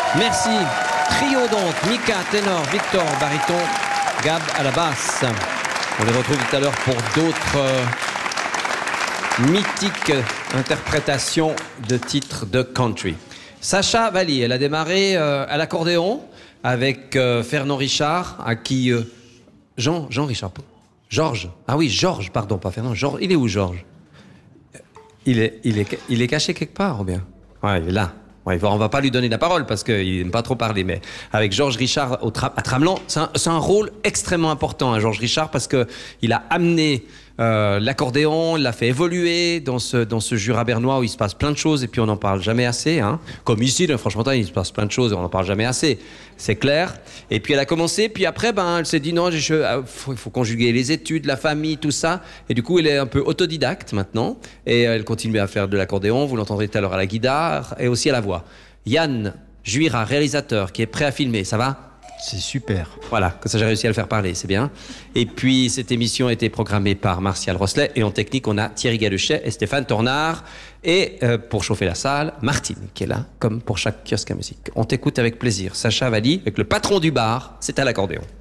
Merci. Trio donc, Mika, ténor, Victor, baryton, Gab à la basse. On les retrouve tout à l'heure pour d'autres mythiques interprétations de titres de country. Sacha Valli, elle a démarré à l'accordéon avec Fernand Richard, à qui... Jean Richard. Georges. Ah oui, Georges, pardon, pas Fernand. Georges. Il est où, Georges? Il est caché quelque part, ou bien? Ouais, il est là. Ouais, on va pas lui donner la parole parce qu'il n'aime pas trop parler, mais avec Georges Richard à Tramelan, c'est un rôle extrêmement important, hein, Georges Richard, parce que il a amené l'accordéon, il l'a fait évoluer dans ce Jura bernois où il se passe plein de choses et puis on n'en parle jamais assez, hein. Comme ici, dans Franche-Montagne, il se passe plein de choses et on n'en parle jamais assez, c'est clair. Et puis elle a commencé, puis après, elle s'est dit non, il faut conjuguer les études, la famille, tout ça. Et du coup, elle est un peu autodidacte maintenant et elle continue à faire de l'accordéon. Vous l'entendrez tout à l'heure à la guitare et aussi à la voix. Yann Juira, réalisateur, qui est prêt à filmer, ça va? C'est super. Voilà, que ça j'ai réussi à le faire parler, c'est bien. Et puis cette émission a été programmée par Martial Rosselet et en technique on a Thierry Galuchet et Stéphane Tornard. Et pour chauffer la salle, Martine qui est là, comme pour chaque kiosque à musique. On t'écoute avec plaisir. Sacha Valli avec le patron du bar, c'est à l'accordéon.